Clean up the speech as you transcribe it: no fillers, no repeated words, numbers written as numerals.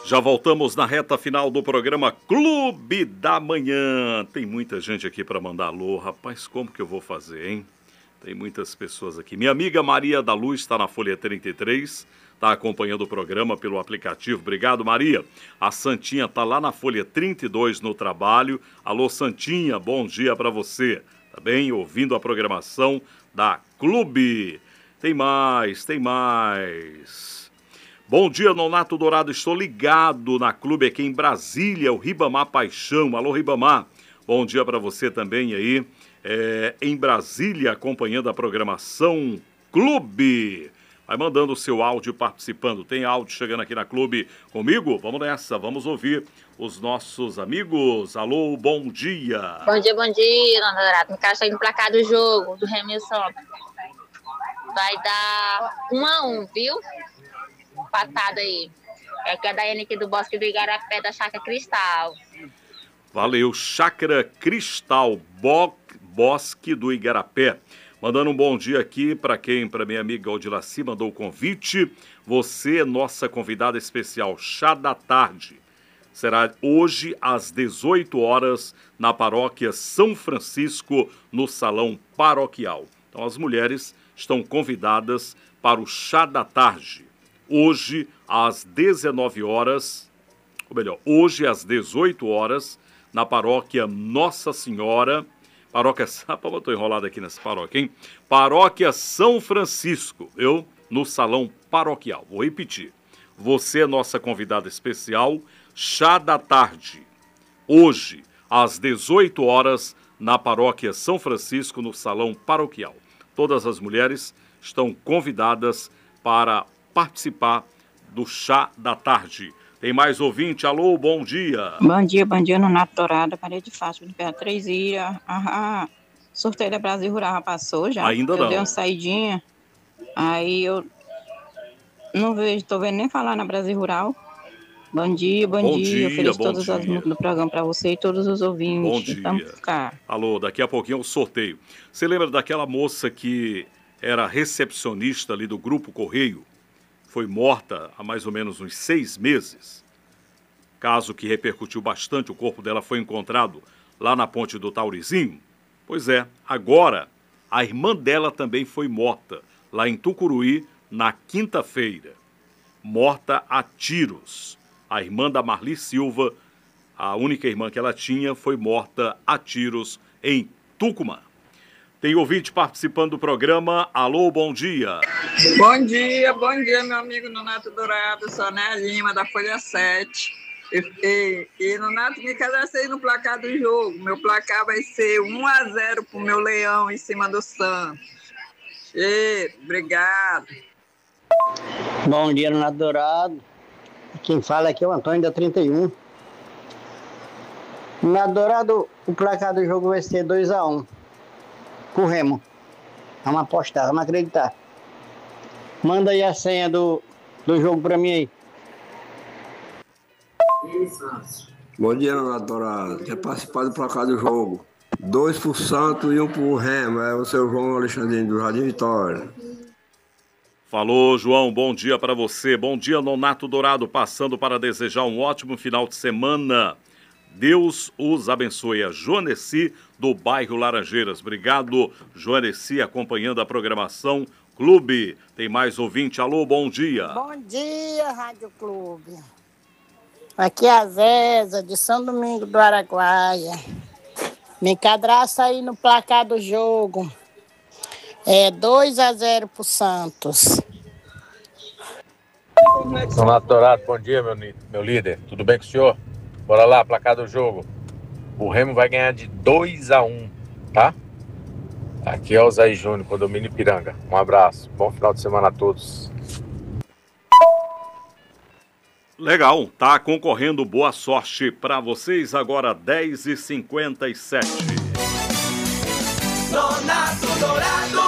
Já voltamos na reta final do programa Clube da Manhã. Tem muita gente aqui para mandar alô. Rapaz, como que eu vou fazer, hein? Tem muitas pessoas aqui. Minha amiga Maria da Luz está na Folha 33, está acompanhando o programa pelo aplicativo. Obrigado, Maria. A Santinha está lá na Folha 32 no trabalho. Alô, Santinha, bom dia para você. Tá bem? Ouvindo a programação da Clube. Tem mais. Bom dia, Nonato Dourado. Estou ligado na Clube aqui em Brasília, o Ribamar Paixão. Alô, Ribamar. Bom dia para você também aí, em Brasília, acompanhando a programação Clube. Vai mandando o seu áudio participando. Tem áudio chegando aqui na Clube comigo? Vamos nessa, vamos ouvir os nossos amigos. Alô, bom dia. Bom dia, Nonato Dourado. No caso, aí no placar do jogo, do Remilson. Vai dar 1-1, viu? Patada aí. É que é da Daiane aqui do Bosque do Igarapé, da Chácara Cristal. Valeu, Chácara Cristal, Bosque do Igarapé. Mandando um bom dia aqui para minha amiga Odilacir, mandou o convite. Você é nossa convidada especial, chá da tarde. Será hoje às 18 horas na paróquia São Francisco, no Salão Paroquial. Então as mulheres estão convidadas para o chá da tarde. Hoje, às 19 horas, ou melhor, hoje às 18 horas, na paróquia Nossa Senhora, paróquia, eu tô enrolado aqui nessa paróquia, hein? Paróquia São Francisco, no Salão Paroquial. Vou repetir, você é nossa convidada especial, chá da tarde. Hoje, às 18 horas, na paróquia São Francisco, no Salão Paroquial. Todas as mulheres estão convidadas para participar do chá da tarde. Tem mais ouvinte? Alô, bom dia. Bom dia, Nonato Dourado, Maria de Fátima, de Imperatriz Ilha. Sorteio da Brasil Rural já passou já. Ainda não. Eu dei uma saidinha, aí eu não vejo, tô vendo nem falar na Brasil Rural. Bom dia. Eu ofereço todas as músicas do programa para você e todos os ouvintes. Bom dia. Então, Alô, daqui a pouquinho é o sorteio. Você lembra daquela moça que era recepcionista ali do Grupo Correio? Foi morta há mais ou menos uns 6 meses. Caso que repercutiu bastante, o corpo dela foi encontrado lá na ponte do Taurizinho. Pois é, agora a irmã dela também foi morta, lá em Tucuruí, na quinta-feira. Morta a tiros. A irmã da Marli Silva, a única irmã que ela tinha, foi morta a tiros em Tucumã. Tem ouvinte participando do programa. Alô, bom dia. Bom dia, meu amigo Nonato Dourado, Soné Lima, da Folha 7. E Nonato, me cadastrei no placar do jogo. Meu placar vai ser 1-0 pro meu Leão em cima do Santos. Obrigado. Bom dia, Nonato Dourado. Quem fala aqui é o Antônio da 31. Nonato Dourado, o placar do jogo vai ser 2-1. Pro Remo. Vamos apostar, vamos acreditar. Manda aí a senha do jogo pra mim aí. Bom dia, Nonato Dourado. Quer participar do placar do jogo? 2 pro Santos e 1 pro Remo. É o seu João Alexandrino, do Jardim Vitória. Falou, João. Bom dia para você. Bom dia, Nonato Dourado. Passando para desejar um ótimo final de semana. Deus os abençoe. A Joaneci, do bairro Laranjeiras. Obrigado, Joaneci, acompanhando a programação Clube. Tem mais ouvinte. Alô, bom dia. Bom dia, Rádio Clube. Aqui é a Zéza, de São Domingo do Araguaia. Me cadastra aí no placar do jogo. É 2-0 pro Santos. Nonato Dourado, bom dia, meu líder. Tudo bem com o senhor? Bora lá, placar do jogo. O Remo vai ganhar de 2-1, tá? Aqui é o Zé Júnior, Condomínio Ipiranga. Um abraço, bom final de semana a todos. Legal, tá concorrendo, boa sorte para vocês. Agora 10h57. Nonato Dourado.